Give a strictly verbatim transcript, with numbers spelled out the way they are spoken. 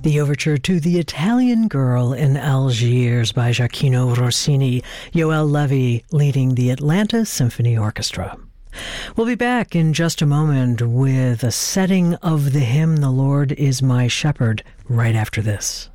The overture to The Italian Girl in Algiers by Gioacchino Rossini, Yoel Levy leading the Atlanta Symphony Orchestra. We'll be back in just a moment with a setting of the hymn, The Lord is My Shepherd, right after this.